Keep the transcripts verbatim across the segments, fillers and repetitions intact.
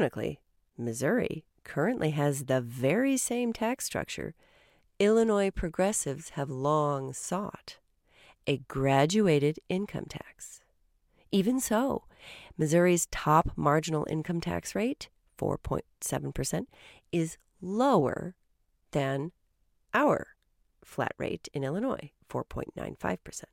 Ironically, Missouri currently has the very same tax structure Illinois progressives have long sought, a graduated income tax. Even so, Missouri's top marginal income tax rate, four point seven percent, is lower than our flat rate in Illinois, four point nine five percent.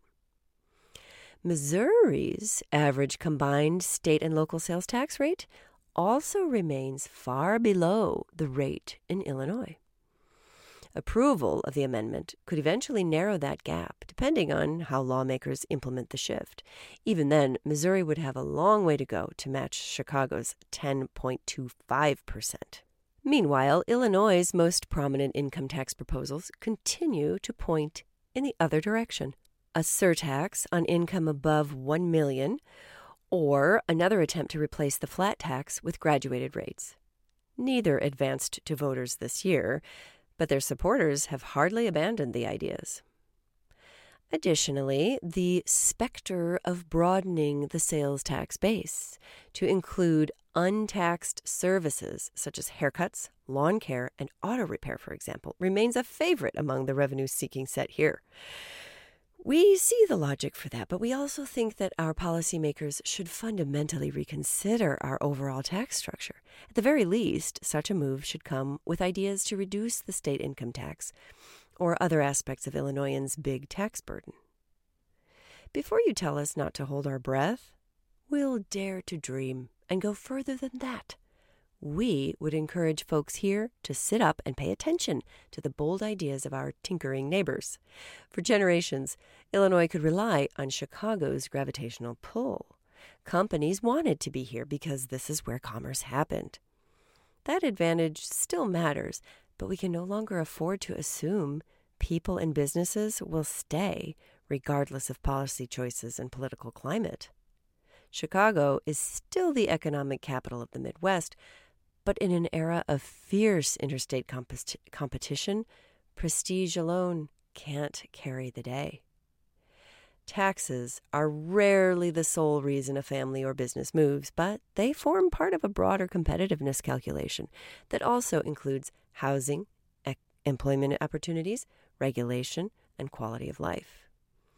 Missouri's average combined state and local sales tax rate also remains far below the rate in Illinois. Approval of the amendment could eventually narrow that gap, depending on how lawmakers implement the shift. Even then, Missouri would have a long way to go to match Chicago's ten point two five percent. Meanwhile, Illinois' most prominent income tax proposals continue to point in the other direction. A surtax on income above one million dollars, or another attempt to replace the flat tax with graduated rates. Neither advanced to voters this year, but their supporters have hardly abandoned the ideas. Additionally, the specter of broadening the sales tax base to include untaxed services such as haircuts, lawn care, and auto repair, for example, remains a favorite among the revenue-seeking set here. We see the logic for that, but we also think that our policymakers should fundamentally reconsider our overall tax structure. At the very least, such a move should come with ideas to reduce the state income tax or other aspects of Illinoisans' big tax burden. Before you tell us not to hold our breath, we'll dare to dream and go further than that. We would encourage folks here to sit up and pay attention to the bold ideas of our tinkering neighbors. For generations, Illinois could rely on Chicago's gravitational pull. Companies wanted to be here because this is where commerce happened. That advantage still matters, but we can no longer afford to assume people and businesses will stay regardless of policy choices and political climate. Chicago is still the economic capital of the Midwest, but in an era of fierce interstate comp- competition, prestige alone can't carry the day. Taxes are rarely the sole reason a family or business moves, but they form part of a broader competitiveness calculation that also includes housing, e- employment opportunities, regulation, and quality of life.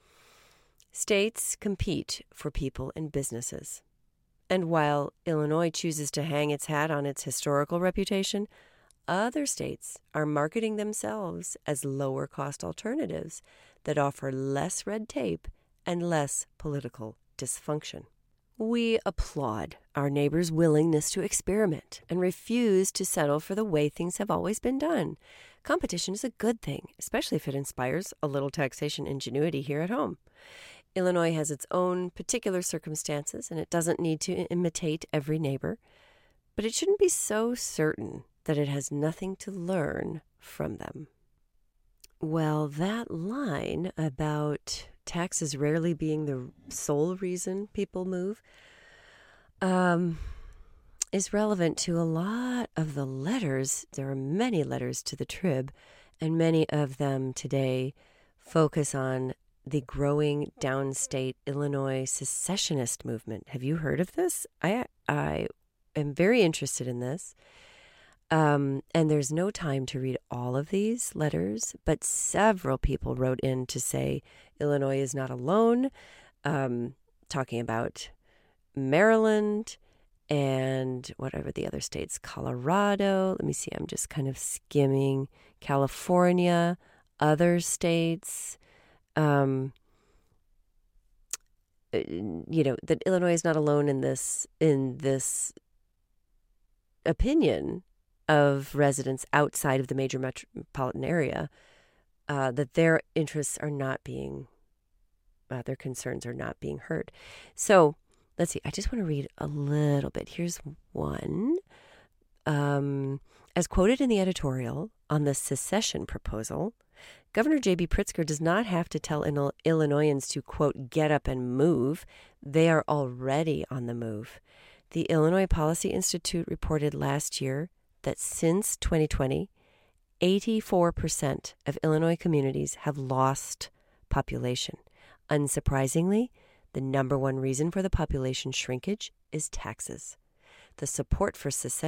States compete for people and businesses. And while Illinois chooses to hang its hat on its historical reputation, other states are marketing themselves as lower-cost alternatives that offer less red tape and less political dysfunction. We applaud our neighbors' willingness to experiment and refuse to settle for the way things have always been done. Competition is a good thing, especially if it inspires a little taxation ingenuity here at home. Illinois has its own particular circumstances, and it doesn't need to imitate every neighbor, but it shouldn't be so certain that it has nothing to learn from them. Well, that line about taxes rarely being the sole reason people move um, is relevant to a lot of the letters. There are many letters to the Trib, and many of them today focus on the growing downstate Illinois secessionist movement. Have you heard of this? I I am very interested in this. Um, and there's no time to read all of these letters, but several people wrote in to say Illinois is not alone, um, talking about Maryland and whatever the other states, Colorado. Let me see, I'm just kind of skimming. California, other states. Um, you know, that Illinois is not alone in this in this opinion of residents outside of the major metropolitan area, uh, that their interests are not being, uh, their concerns are not being heard. So let's see, I just want to read a little bit. Here's one. Um, as quoted in the editorial on the secession proposal, Governor J B. Pritzker does not have to tell Ill- Illinoisans to, quote, get up and move. They are already on the move. The Illinois Policy Institute reported last year that since twenty twenty, eighty-four percent of Illinois communities have lost population. Unsurprisingly, the number one reason for the population shrinkage is taxes. the support for secession